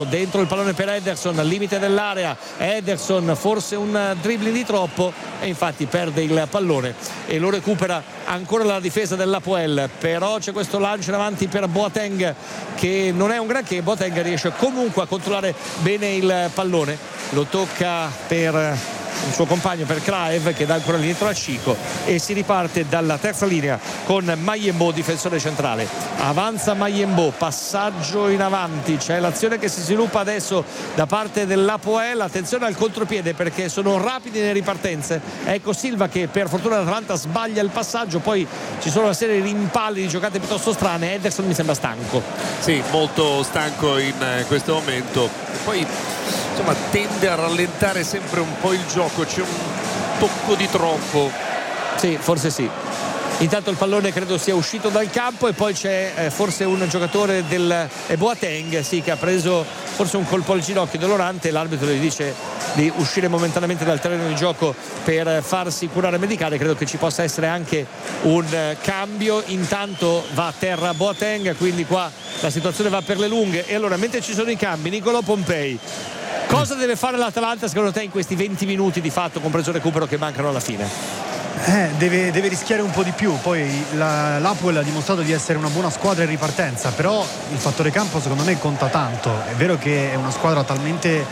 Dentro il pallone per Ederson al limite dell'area. Ederson forse un dribbling di troppo e infatti perde il pallone e lo recupera ancora la difesa dell'Hapoel. Però c'è questo lancio in avanti per Boateng che non è un granché. Boateng riesce comunque a controllare bene il pallone, lo tocca per il suo compagno, per Kraev, che dà ancora dietro a Cico e si riparte dalla terza linea con Mayembo, difensore centrale. Avanza Mayembo, passaggio in avanti, c'è l'azione che si sviluppa adesso da parte dell'Hapoel. Attenzione al contropiede perché sono rapidi nelle ripartenze. Ecco Silva che per fortuna l'Atalanta sbaglia il passaggio, poi ci sono una serie di rimpalli, di giocate piuttosto strane. Ederson mi sembra stanco. Sì, molto stanco in questo momento. Poi insomma tende a rallentare sempre un po' il gioco, c'è un tocco di troppo. Sì, forse sì. Intanto il pallone credo sia uscito dal campo e poi c'è forse un giocatore del Boateng, sì, che ha preso forse un colpo al ginocchio dolorante. L'arbitro gli dice di uscire momentaneamente dal terreno di gioco per farsi curare e medicare. Credo che ci possa essere anche un cambio. Intanto va a terra Boateng, quindi qua la situazione va per le lunghe. E allora, mentre ci sono i cambi, Nicolò Pompei, cosa deve fare l'Atalanta secondo te in questi 20 minuti di fatto, compreso il recupero, che mancano alla fine? Deve rischiare un po' di più. Poi l'Hapoel ha dimostrato di essere una buona squadra in ripartenza, però il fattore campo secondo me conta tanto. È vero che è una squadra talmente,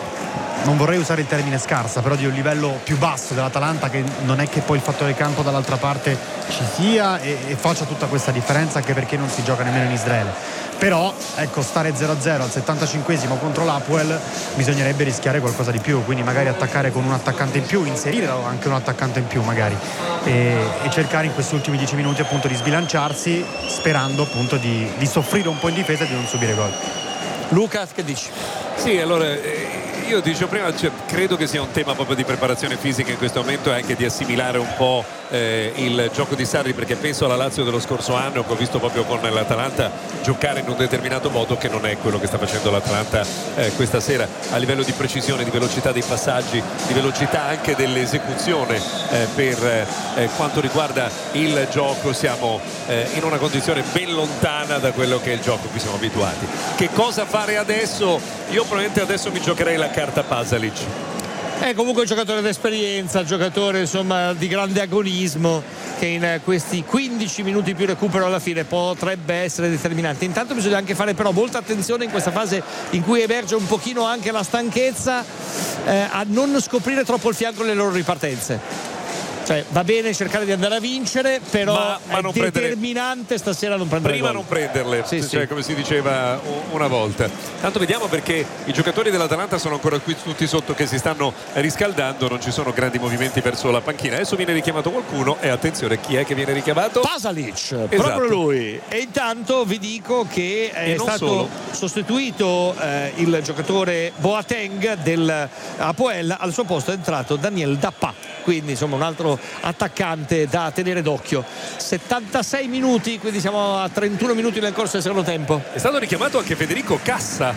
non vorrei usare il termine scarsa, però di un livello più basso dell'Atalanta, che non è che poi il fattore campo dall'altra parte ci sia e faccia tutta questa differenza, anche perché non si gioca nemmeno in Israele. Però ecco, stare 0-0 al 75esimo contro l'Hapoel bisognerebbe rischiare qualcosa di più, quindi magari attaccare con un attaccante in più, inserire anche un attaccante in più magari e cercare in questi ultimi 10 minuti appunto di sbilanciarsi, sperando appunto di soffrire un po' in difesa e di non subire gol. Luca, che dici? Sì, allora io dicevo prima, credo che sia un tema proprio di preparazione fisica in questo momento e anche di assimilare un po' il gioco di Sarri, perché penso alla Lazio dello scorso anno, che ho visto proprio con l'Atalanta giocare in un determinato modo, che non è quello che sta facendo l'Atalanta questa sera, a livello di precisione, di velocità dei passaggi, di velocità anche dell'esecuzione. Per quanto riguarda il gioco siamo in una condizione ben lontana da quello che è il gioco a cui siamo abituati. Che cosa fare adesso? Io probabilmente adesso mi giocherei la carta Pasalic. È comunque un giocatore d'esperienza, giocatore insomma di grande agonismo, che in questi 15 minuti più recupero alla fine potrebbe essere determinante. Intanto bisogna anche fare però molta attenzione in questa fase in cui emerge un pochino anche la stanchezza, a non scoprire troppo il fianco nelle loro ripartenze. Cioè, va bene cercare di andare a vincere, però ma è determinante stasera non prendere prima gol. Non prenderle, sì, cioè, sì. Come si diceva una volta. Tanto vediamo, perché i giocatori dell'Atalanta sono ancora qui tutti sotto che si stanno riscaldando, non ci sono grandi movimenti verso la panchina. Adesso viene richiamato qualcuno e attenzione, chi è che viene richiamato? Pasalic, esatto. Proprio lui. E intanto vi dico che è stato sostituito il giocatore Boateng del Hapoel, al suo posto è entrato Daniel Dappa, quindi insomma un altro attaccante da tenere d'occhio. 76 minuti, quindi siamo a 31 minuti nel corso del secondo tempo. È stato richiamato anche Federico Cassa,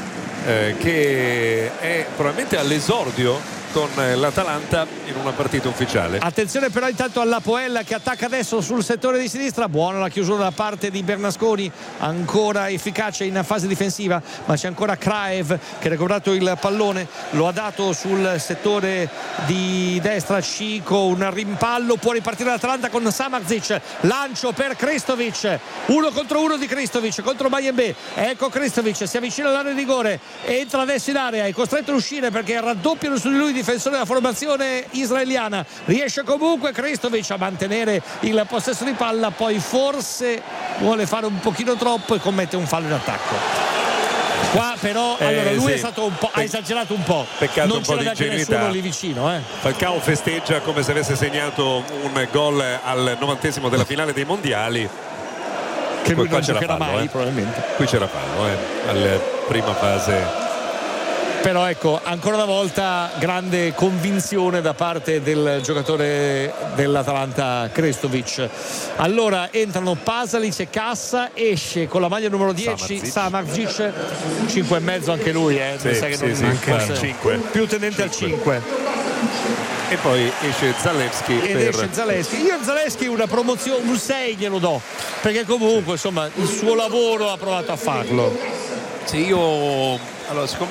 che è probabilmente all'esordio con l'Atalanta in una partita ufficiale. Attenzione però intanto all'Hapoel che attacca adesso sul settore di sinistra. Buona la chiusura da parte di Bernasconi, ancora efficace in fase difensiva, ma c'è ancora Kraev che ha recuperato il pallone, lo ha dato sul settore di destra. Cico, un rimpallo, può ripartire l'Atalanta con Samardzic, lancio per Kristovic, 1 contro 1 di Kristovic contro Mayembe. Ecco Kristovic, si avvicina all'area di rigore, entra adesso in area, è costretto a uscire perché raddoppiano su di lui difensore della formazione israeliana. Riesce comunque Kristovic a mantenere il possesso di palla, poi forse vuole fare un pochino troppo e commette un fallo in attacco. Qua però allora lui è stato un po', ha esagerato un po', peccato, non un po' c'era di neanche ingenuità nessuno lì vicino. Falcao festeggia come se avesse segnato un gol al 90° della finale dei mondiali, che lui non c'era giocherà fallo, mai probabilmente. Qui c'era fallo alla prima fase. Però ecco, ancora una volta grande convinzione da parte del giocatore dell'Atalanta Kristovic. Allora entrano Pasalic e Cassa, esce con la maglia numero 10 Samardzic, 5,5 anche lui, anche 5, più tendente al 5. E poi esce Zalewski. Esce Zalewski. Io a Zalewski una promozione, un 6 glielo do, perché comunque insomma il suo lavoro ha provato a farlo. Sì, io Allora, siccome